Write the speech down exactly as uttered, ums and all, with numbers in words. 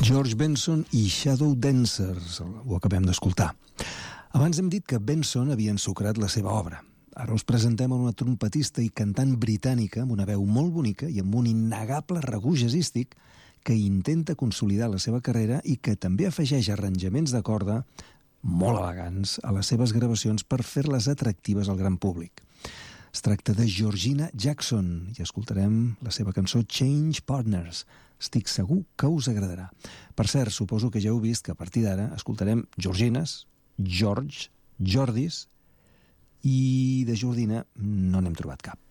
George Benson i Shadow Dancers, ho acabem d'escoltar. Abans hem dit que Benson havia ensucrat la seva obra. Ara us presentem una trompetista i cantant britànica amb una veu molt bonica i amb un innegable regust jazzístic que intenta consolidar la seva carrera i que també afegeix arranjaments de corda molt elegants a les seves gravacions per fer-les atractives al gran públic. Es tracta de Georgina Jackson i escoltarem la seva cançó Change Partners. Estic segur que us agradarà. Per cert, suposo que ja heu vist que a partir d'ara escoltarem Georgines, George, Jordis i de Jordina no n'hem trobat cap.